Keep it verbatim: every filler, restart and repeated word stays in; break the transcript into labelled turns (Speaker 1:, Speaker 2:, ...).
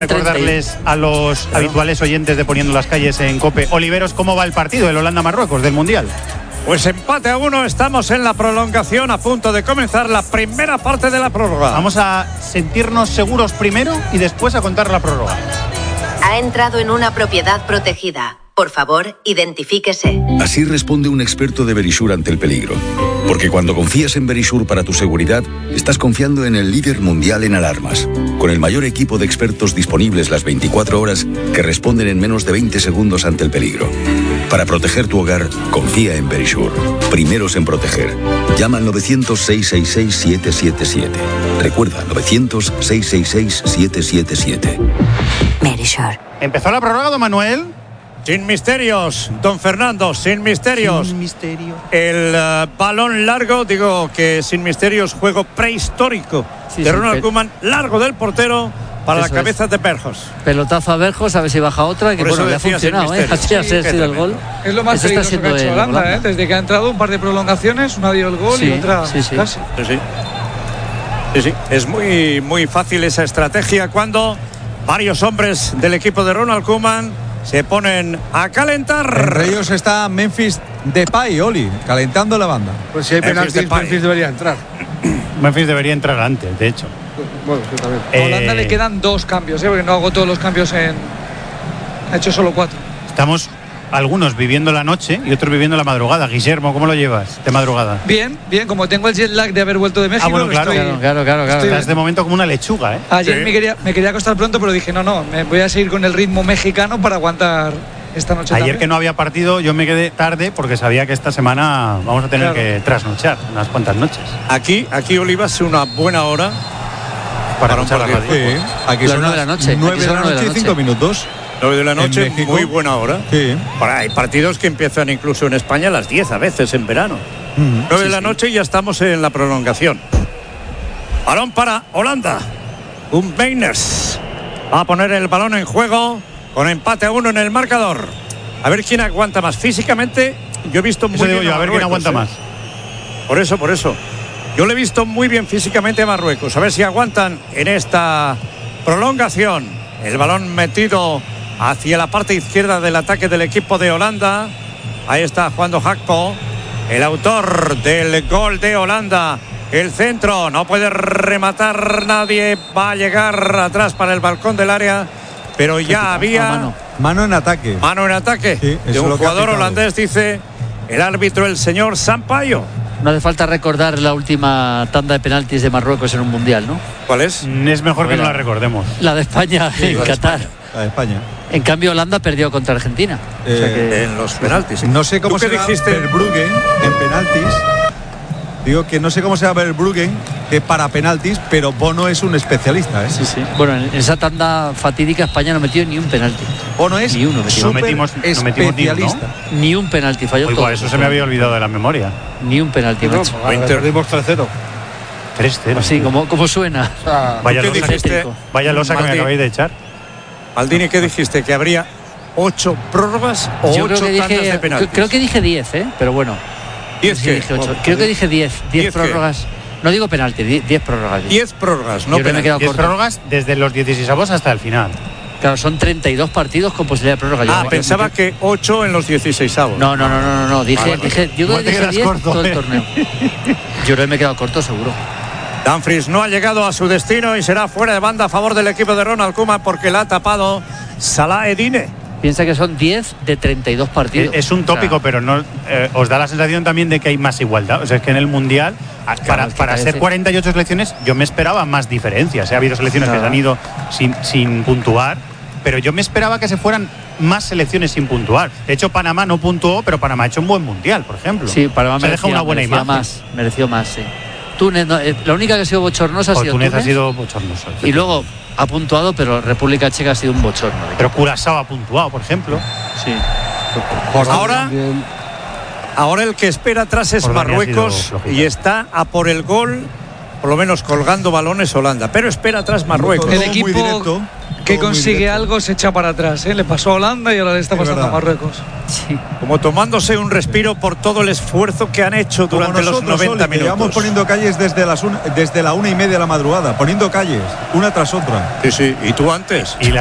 Speaker 1: Recordarles a los habituales oyentes de Poniendo las Calles en COPE. Oliveros, ¿cómo va el partido del Holanda-Marruecos del Mundial?
Speaker 2: Pues empate a uno, estamos en la prolongación, a punto de comenzar la primera parte de la prórroga.
Speaker 1: Vamos a sentirnos seguros primero y después a contar la prórroga.
Speaker 3: Ha entrado en una propiedad protegida. Por favor, identifíquese.
Speaker 4: Así responde un experto de Verisure ante el peligro. Porque cuando confías en Verisure para tu seguridad, estás confiando en el líder mundial en alarmas. Con el mayor equipo de expertos disponibles las veinticuatro horas que responden en menos de veinte segundos ante el peligro. Para proteger tu hogar, confía en Verisure. Primeros en proteger. Llama al novecientos, seiscientos sesenta y seis, setecientos setenta y siete. Recuerda, novecientos, seiscientos sesenta y seis, setecientos setenta y siete.
Speaker 3: Verisure.
Speaker 1: ¿Empezó la prórroga, don Manuel?
Speaker 2: Sin misterios, don Fernando, sin misterios.
Speaker 1: Sin misterio.
Speaker 2: El uh, balón largo, digo que sin misterios, juego prehistórico
Speaker 5: sí,
Speaker 2: de
Speaker 5: sí,
Speaker 2: Ronald
Speaker 5: pe-
Speaker 2: Koeman, largo del portero para
Speaker 5: Eso
Speaker 2: la cabeza
Speaker 5: es.
Speaker 2: de Berjos.
Speaker 5: Pelotazo a Berjos, a ver si baja otra, que
Speaker 2: Por eso
Speaker 5: bueno, le ha
Speaker 2: decía sin
Speaker 5: funcionado, ¿eh?
Speaker 2: misterios.
Speaker 5: Así ha
Speaker 2: Sí,
Speaker 5: sido
Speaker 2: qué
Speaker 5: el
Speaker 2: tremendo.
Speaker 5: gol.
Speaker 6: Es lo más
Speaker 5: Eso está
Speaker 6: peligroso que
Speaker 5: siendo
Speaker 6: ha hecho
Speaker 5: el
Speaker 6: Holanda,
Speaker 5: Holanda.
Speaker 6: ¿eh? Desde que ha entrado, un par de prolongaciones, una dio el gol
Speaker 5: Sí,
Speaker 6: y otra
Speaker 5: sí, sí.
Speaker 6: casi.
Speaker 2: Sí, sí. Sí, sí. Es muy, muy fácil esa estrategia cuando varios hombres del equipo de Ronald Koeman se ponen a calentar.
Speaker 7: Entre ellos está Memphis Depay, Oli, calentando la banda.
Speaker 6: Pues si hay
Speaker 2: Memphis
Speaker 6: penaltis,
Speaker 2: Depay.
Speaker 6: Memphis debería entrar.
Speaker 1: Memphis debería entrar antes, de hecho.
Speaker 6: Bueno, sí, también.
Speaker 1: Eh,
Speaker 6: A Holanda le quedan dos cambios, ¿eh? Porque no hago todos los cambios en... Ha hecho solo cuatro.
Speaker 1: Estamos algunos viviendo la noche y otros viviendo la madrugada. Guillermo, ¿cómo lo llevas de madrugada?
Speaker 6: Bien, bien, como tengo el jet lag de haber vuelto de México,
Speaker 1: Ah, bueno, claro,
Speaker 6: estoy...
Speaker 5: Claro, claro, claro. claro.
Speaker 6: Estoy-
Speaker 1: Estás de momento como una lechuga, ¿eh?
Speaker 6: Ayer
Speaker 2: Sí.
Speaker 6: me, quería, me quería acostar pronto, pero dije, no, no, me voy a seguir con el ritmo mexicano para aguantar esta noche
Speaker 1: Ayer
Speaker 6: también.
Speaker 1: que no había partido yo me quedé tarde porque sabía que esta semana vamos a tener
Speaker 6: Claro.
Speaker 1: que trasnochar unas cuantas noches
Speaker 2: Aquí, aquí Oliva, es una buena hora
Speaker 1: para
Speaker 2: Para un
Speaker 1: escuchar la
Speaker 2: partido.
Speaker 1: radio.
Speaker 7: Sí, aquí
Speaker 5: Las
Speaker 7: son
Speaker 5: nueve de la noche,
Speaker 7: nueve
Speaker 5: aquí
Speaker 7: de
Speaker 5: son
Speaker 7: la
Speaker 5: nueve de
Speaker 7: noche
Speaker 5: la
Speaker 7: y cinco
Speaker 5: noche.
Speaker 7: minutos.
Speaker 2: nueve de la noche,
Speaker 7: En México.
Speaker 2: muy buena hora.
Speaker 7: Sí.
Speaker 2: Para- hay partidos que empiezan incluso en España a las diez a veces en verano. nueve de la noche y ya estamos en la prolongación. Balón para Holanda. Un Beiners va a poner el balón en juego con empate a uno en el marcador. A ver quién aguanta más. Físicamente, yo he visto muy
Speaker 1: Eso digo
Speaker 2: bien
Speaker 1: yo, a ver quién
Speaker 2: Marruecos,
Speaker 1: aguanta
Speaker 2: ¿eh?
Speaker 1: más.
Speaker 2: Por eso, por eso. Yo le he visto muy bien físicamente a Marruecos. A ver si aguantan en esta prolongación. El balón metido hacia la parte izquierda del ataque del equipo de Holanda. Ahí está jugando Hakpo, el autor del gol de Holanda. El centro, no puede rematar nadie. Va a llegar atrás para el balcón del área. Pero ya había
Speaker 5: A mano.
Speaker 7: Mano en ataque.
Speaker 2: mano en ataque
Speaker 7: Sí, eso
Speaker 2: de
Speaker 7: es
Speaker 2: un
Speaker 7: lo que ha
Speaker 2: jugador
Speaker 7: pitado.
Speaker 2: holandés, dice el árbitro, el señor Sampaio.
Speaker 5: No hace falta recordar la última tanda de penaltis de Marruecos en un mundial, ¿no?
Speaker 2: ¿Cuál es?
Speaker 1: Mm, Es mejor que no
Speaker 5: Bueno.
Speaker 1: la recordemos.
Speaker 5: La de España en
Speaker 7: la de
Speaker 5: Qatar.
Speaker 7: La de España.
Speaker 5: En cambio, Holanda perdió contra Argentina. O sea
Speaker 7: Eh,
Speaker 5: que-
Speaker 2: En los penaltis.
Speaker 7: No sé cómo
Speaker 2: ¿Tú qué
Speaker 7: será
Speaker 2: dijiste?
Speaker 7: Verbruggen en penaltis. Digo que no sé cómo será Verbruggen que para penaltis, pero Bono es un especialista, ¿eh?
Speaker 5: Sí, sí. Bueno, en esa tanda fatídica España no metió ni un penalti.
Speaker 7: Bono es
Speaker 5: Ni uno metió.
Speaker 1: No
Speaker 7: súper
Speaker 1: metimos- no metimos ni uno,
Speaker 7: especialista.
Speaker 5: Ni un penalti falló
Speaker 1: Oigo,
Speaker 5: todo.
Speaker 1: eso se me había olvidado de la memoria.
Speaker 5: Ni un penalti, macho.
Speaker 6: Perdimos tres cero.
Speaker 1: tres cero.
Speaker 5: Así como, como suena.
Speaker 6: O sea,
Speaker 1: Vaya
Speaker 2: ¿Qué
Speaker 1: losa,
Speaker 2: dijiste?
Speaker 5: Tétrico.
Speaker 1: vaya losa que me
Speaker 2: Maldini.
Speaker 1: acabáis de echar.
Speaker 2: Maldini, ¿qué dijiste? ¿Que habría ocho prórrogas o
Speaker 5: Yo creo
Speaker 2: ocho
Speaker 5: que
Speaker 2: tandas
Speaker 5: dije,
Speaker 2: de penaltis?
Speaker 5: creo que dije diez, ¿eh? Pero bueno.
Speaker 2: ¿Diez
Speaker 5: Sí,
Speaker 2: qué?
Speaker 5: dije ocho.
Speaker 2: Bueno,
Speaker 5: Creo que dije diez.
Speaker 2: ¿Diez
Speaker 5: diez
Speaker 2: qué?
Speaker 5: prórrogas. No digo penalti, die- diez prórrogas.
Speaker 2: diez prórrogas, no
Speaker 5: Yo creo que me he
Speaker 2: penaltis.
Speaker 5: quedado
Speaker 1: diez
Speaker 5: corto.
Speaker 1: prórrogas desde los dieciséis hasta el final.
Speaker 5: Claro, son treinta y dos partidos con posibilidad de prórroga. Yo
Speaker 2: Ah,
Speaker 5: me-
Speaker 2: pensaba que ocho en los dieciséis avos.
Speaker 5: No, no, no, no, no, no. Dije,
Speaker 2: Vale, vale.
Speaker 5: dije, yo
Speaker 1: Igual
Speaker 5: creo
Speaker 1: te
Speaker 5: que dije
Speaker 1: quedas
Speaker 5: diez
Speaker 1: corto,
Speaker 5: todo
Speaker 1: ¿eh?
Speaker 5: el torneo. Yo creo que me he quedado corto, seguro.
Speaker 2: Dumfries no ha llegado a su destino y será fuera de banda a favor del equipo de Ronald Koeman porque la ha tapado Salah Eddine.
Speaker 5: Piensa que son diez de treinta y dos partidos.
Speaker 1: Es un tópico,
Speaker 5: O sea,
Speaker 1: pero no eh, os da la sensación también de que hay más igualdad. O sea, es que en el Mundial, a- para,
Speaker 5: es que
Speaker 1: para
Speaker 5: parece-
Speaker 1: ser cuarenta y ocho selecciones, yo me esperaba más diferencias. ¿eh? Ha habido selecciones que
Speaker 5: Claro.
Speaker 1: se han ido sin, sin puntuar, pero yo me esperaba que se fueran más selecciones sin puntuar. De hecho, Panamá no puntuó, pero Panamá ha hecho un buen Mundial, por ejemplo.
Speaker 5: Sí, Panamá
Speaker 1: se deja
Speaker 5: merecía,
Speaker 1: una buena
Speaker 5: merecía
Speaker 1: imagen.
Speaker 5: más, mereció más, sí. Túnez, no, eh, la única que ha sido bochornosa ha
Speaker 1: O
Speaker 5: sido
Speaker 1: Túnez
Speaker 5: Túnez,
Speaker 1: ha sido bochornoso.
Speaker 5: y luego ha puntuado, pero República Checa ha sido un bochorno.
Speaker 1: Pero Curazao ha puntuado, por ejemplo.
Speaker 5: Sí.
Speaker 2: Ahora, ahora el que espera atrás es
Speaker 1: Jordania ha sido
Speaker 2: Marruecos
Speaker 1: flojita.
Speaker 2: y está a por el gol por lo menos colgando balones Holanda, pero espera atrás Marruecos.
Speaker 7: Todo
Speaker 6: El
Speaker 7: muy
Speaker 6: equipo
Speaker 7: directo,
Speaker 6: que
Speaker 7: todo muy
Speaker 6: consigue
Speaker 7: directo.
Speaker 6: algo se echa para atrás, ¿eh? Le pasó a Holanda y ahora le está
Speaker 7: Es
Speaker 6: pasando a
Speaker 7: verdad.
Speaker 6: Marruecos.
Speaker 5: Sí.
Speaker 2: Como tomándose un respiro por todo el esfuerzo que han hecho
Speaker 7: Como
Speaker 2: durante los
Speaker 7: nosotros,
Speaker 2: noventa
Speaker 7: Oli, que llevamos
Speaker 2: minutos.
Speaker 7: poniendo calles desde, las una, desde la una y media de la madrugada, poniendo calles, una tras otra.
Speaker 2: Sí, sí, y tú antes.
Speaker 1: Y la